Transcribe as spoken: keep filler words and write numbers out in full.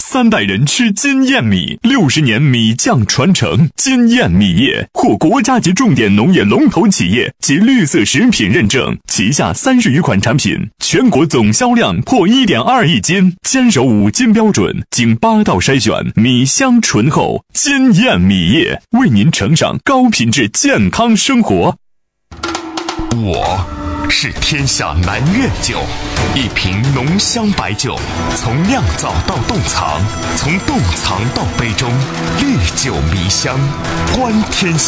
三代人吃金燕米，六十年米酱传承。金燕米业获国家级重点农业龙头企业及绿色食品认证，旗下三十余款产品，全国总销量破 一点二亿斤，坚守五金标准，经八道筛选，米香醇厚。金燕米业为您呈上高品质健康生活。 我是天下南苑酒，一瓶浓香白酒，从酿造到冻藏，从冻藏到杯中，历久弥香，观天下。